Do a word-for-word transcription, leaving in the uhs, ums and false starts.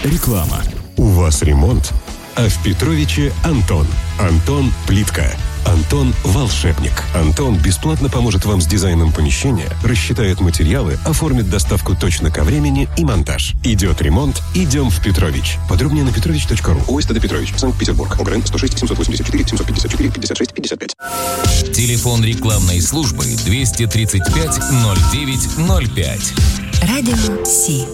Реклама. У вас ремонт, а в Петровиче Антон. Антон Плитка. Антон волшебник. Антон бесплатно поможет вам с дизайном помещения, рассчитает материалы, оформит доставку точно ко времени и монтаж. Идет ремонт, идем в Петрович. Подробнее на петрович точка ру. ОСТД Петрович, Санкт-Петербург. ОГРН сто шесть семьсот восемьдесят четыре семьсот пятьдесят четыре пятьдесят шесть пятьдесят пять. Телефон рекламной службы двести тридцать пять ноль девять ноль пять. Радио Си.